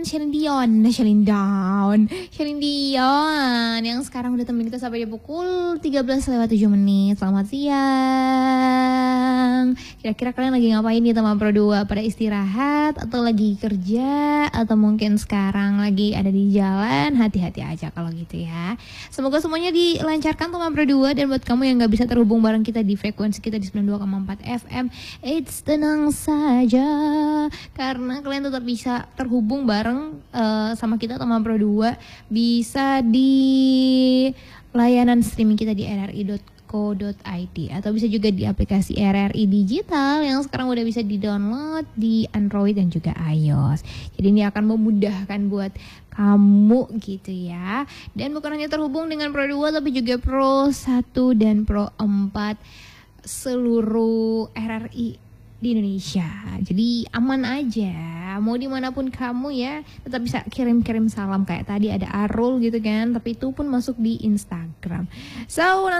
Celine Dion yang sekarang udah temenin kita sampai di pukul 13:07. Selamat siang. Kira-kira kalian lagi ngapain nih teman Pro 2? Pada istirahat atau lagi kerja atau mungkin sekarang lagi ada di jalan? Hati-hati aja kalau gitu ya. Semoga semuanya dilancarkan teman Pro 2. Dan buat kamu yang gak bisa terhubung bareng kita di frekuensi kita di 92,4 FM, it's tenang saja karena kalian tetap bisa terhubung bareng sama kita teman Pro 2, bisa di layanan streaming kita di rri.co.id atau bisa juga di aplikasi RRI Digital yang sekarang udah bisa di-download di Android dan juga iOS. Jadi ini akan memudahkan buat kamu gitu ya. Dan bukan hanya terhubung dengan Pro 2 tapi juga Pro 1 dan Pro 4 seluruh RRI di Indonesia. Jadi aman aja, mau dimanapun kamu ya, tetap bisa kirim-kirim salam kayak tadi ada Arul gitu kan, tapi itu pun masuk di Instagram. So